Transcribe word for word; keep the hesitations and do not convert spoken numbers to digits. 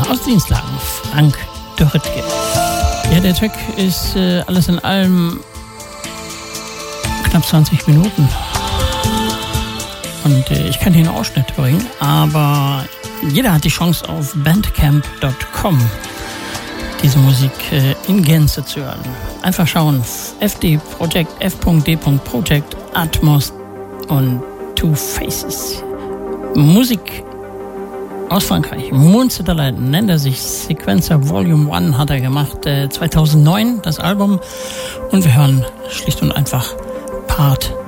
aus Dienstlagen, Frank Dörritke. Ja, der Track ist äh, alles in allem knapp zwanzig Minuten. Und äh, ich kann hier einen Ausschnitt bringen, aber jeder hat die Chance auf bandcamp Punkt com diese Musik äh, in Gänze zu hören. Einfach schauen, F D Project, f Punkt d Punkt project, Atmos und Two Faces. Musik aus Frankreich, Munsterland, nennt er sich, Sequencer Volume eins hat er gemacht, äh, zweitausendneun das Album, und wir hören schlicht und einfach Part